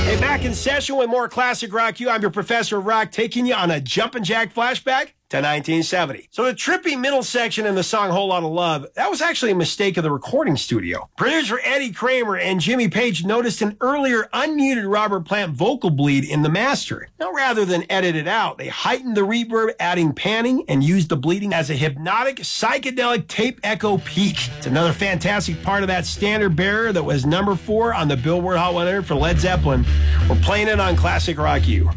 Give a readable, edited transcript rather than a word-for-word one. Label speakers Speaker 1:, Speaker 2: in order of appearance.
Speaker 1: Hey, back in session with more Classic Rock U. I'm your professor of rock, taking you on a jumpin' jack flashback to 1970. So the trippy middle section in the song Whole Lotta Love, that was actually a mistake of the recording studio. Producer Eddie Kramer and Jimmy Page noticed an earlier unmuted Robert Plant vocal bleed in the master. Now, rather than edit it out, they heightened the reverb, adding panning, and used the bleeding as a hypnotic, psychedelic tape echo peak. It's another fantastic part of that standard bearer that was number 4 on the Billboard Hot 100 for Led Zeppelin. We're playing it on Classic Rock U.